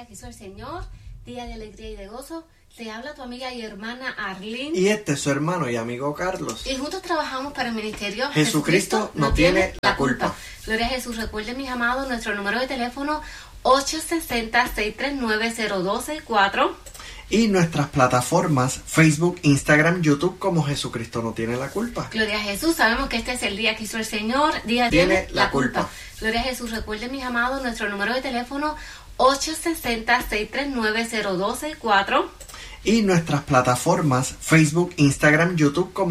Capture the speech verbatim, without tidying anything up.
día que hizo el Señor, día de alegría y de gozo. Te habla tu amiga y hermana Arlene. Y este es su hermano y amigo Carlos. Y juntos trabajamos para el ministerio Jesucristo, Jesucristo no tiene la culpa. culpa. Gloria a Jesús. Recuerden, mis amados, nuestro número de teléfono ocho seis cero, seis tres nueve, cero dos seis cuatro. Y nuestras plataformas Facebook, Instagram, YouTube como Jesucristo no tiene la culpa. Gloria a Jesús. Sabemos que este es el día que hizo el Señor. Día tiene, tiene la, la culpa. culpa. Gloria a Jesús. Recuerden, mis amados, nuestro número de teléfono ocho seis cero, seis tres nueve, cero dos seis cuatro. Y nuestras plataformas Facebook, Instagram, YouTube como